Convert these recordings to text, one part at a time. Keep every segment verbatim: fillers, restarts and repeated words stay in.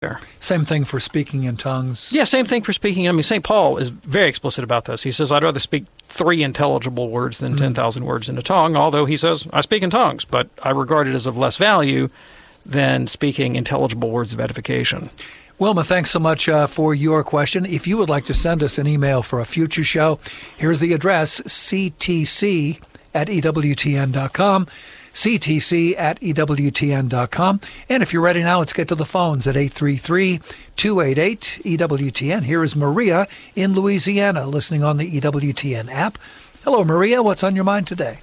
there. Same thing for speaking in tongues. Yeah, same thing for speaking. I mean, Saint Paul is very explicit about this. He says, I'd rather speak three intelligible words than mm. ten thousand words in a tongue, although he says, I speak in tongues, but I regard it as of less value than speaking intelligible words of edification. Wilma, thanks so much uh, for your question. If you would like to send us an email for a future show, here's the address, c t c at e w t n dot com, c t c at e w t n dot com. And if you're ready now, let's get to the phones at eight three three, two eight eight, E W T N. Here is Maria in Louisiana, listening on the E W T N app. Hello, Maria. What's on your mind today?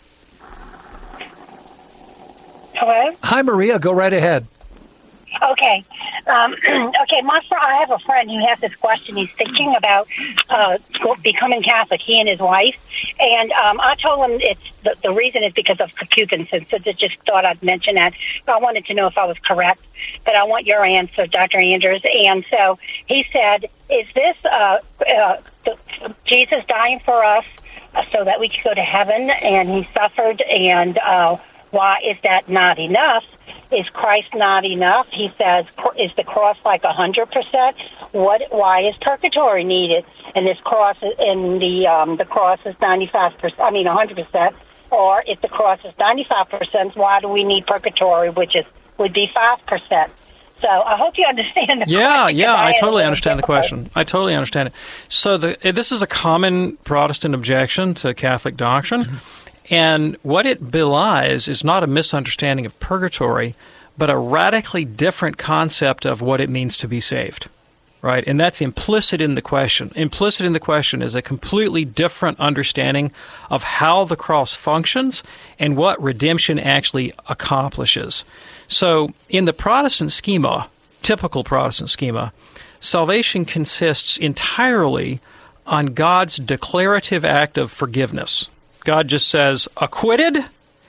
Hello? Hi, Maria. Go right ahead. Okay. Um, okay, my fr- I have a friend who has this question. He's thinking about uh, becoming Catholic, he and his wife. And um, I told him it's the, the reason is because of concupiscence. So just thought I'd mention that. I wanted to know if I was correct. But I want your answer, Doctor Andrews. And so he said, is this uh, uh, the, Jesus dying for us uh, so that we could go to heaven? And he suffered. And uh, why is that not enough? Is Christ not enough? He says, is the cross like one hundred percent? What? Why is purgatory needed? And this cross, and the um, the cross is ninety-five percent, I mean one hundred percent. Or if the cross is ninety-five percent, why do we need purgatory, which is would be five percent? So I hope you understand the yeah, question. Yeah, yeah, I totally understand difficult. the question. I totally understand it. So the, this is a common Protestant objection to Catholic doctrine. And what it belies is not a misunderstanding of purgatory, but a radically different concept of what it means to be saved, right? And that's implicit in the question. Implicit in the question is a completely different understanding of how the cross functions and what redemption actually accomplishes. So in the Protestant schema, typical Protestant schema, salvation consists entirely on God's declarative act of forgiveness. God just says, acquitted,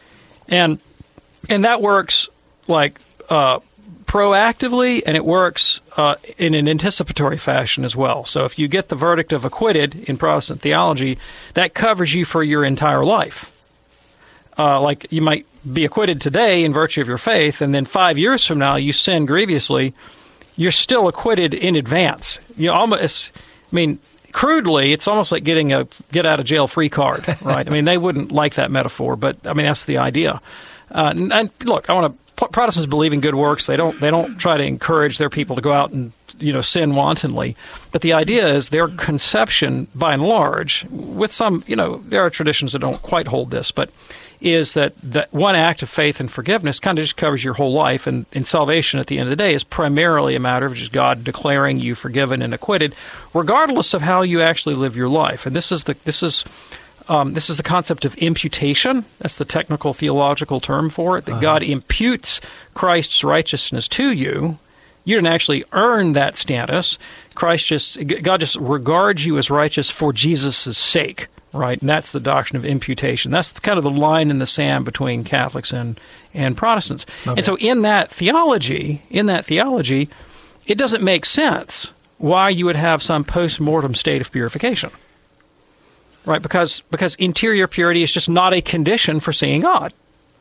and and that works like uh, proactively, and it works uh, in an anticipatory fashion as well. So if you get the verdict of acquitted in Protestant theology, that covers you for your entire life. Uh, like you might be acquitted today in virtue of your faith, and then five years from now you sin grievously, you're still acquitted in advance. You almost, I mean, crudely, it's almost like getting a get-out-of-jail-free card, right? I mean, they wouldn't like that metaphor, but, I mean, that's the idea. Uh, and, and, look, I want to – Protestants believe in good works. They don't They don't try to encourage their people to go out and, you know, sin wantonly. But the idea is their conception, by and large, with some – you know, there are traditions that don't quite hold this, but is that, that one act of faith and forgiveness kind of just covers your whole life, and, and salvation at the end of the day is primarily a matter of just God declaring you forgiven and acquitted, regardless of how you actually live your life. And this is the this is um, this is the concept of imputation. That's the technical theological term for it. That uh-huh. God imputes Christ's righteousness to you. You didn't actually earn that status. Christ just God just regards you as righteous for Jesus' sake. Right, and that's the doctrine of imputation. That's kind of the line in the sand between Catholics and, and Protestants. Okay. And so in that theology, in that theology, it doesn't make sense why you would have some post-mortem state of purification. Right, because because interior purity is just not a condition for seeing God.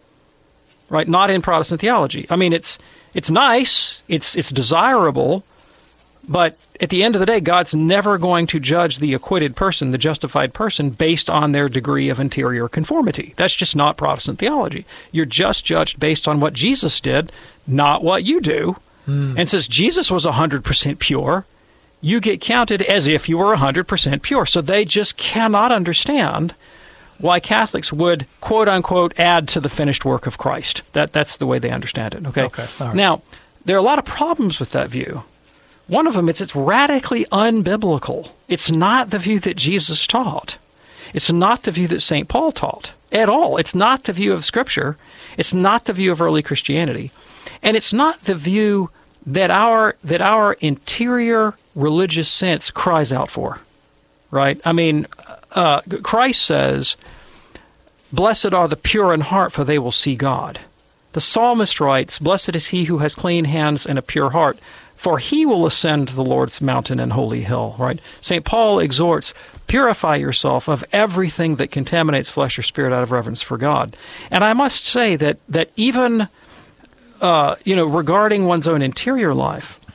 Right, not in Protestant theology. I mean, it's it's nice, it's it's desirable, but at the end of the day, God's never going to judge the acquitted person, the justified person, based on their degree of interior conformity. That's just not Protestant theology. You're just judged based on what Jesus did, not what you do. Mm. And since Jesus was one hundred percent pure, you get counted as if you were one hundred percent pure. So they just cannot understand why Catholics would, quote-unquote, add to the finished work of Christ. That That's the way they understand it. Okay. Okay. All right. Now, there are a lot of problems with that view. One of them is it's radically unbiblical. It's not the view that Jesus taught. It's not the view that Saint Paul taught at all. It's not the view of Scripture. It's not the view of early Christianity. And it's not the view that our that our interior religious sense cries out for, right? I mean, uh, Christ says, "Blessed are the pure in heart, for they will see God." The psalmist writes, "Blessed is he who has clean hands and a pure heart, for he will ascend to the Lord's mountain and holy hill," right? Saint Paul exhorts, purify yourself of everything that contaminates flesh or spirit out of reverence for God. And I must say that that even, uh, you know, regarding one's own interior life,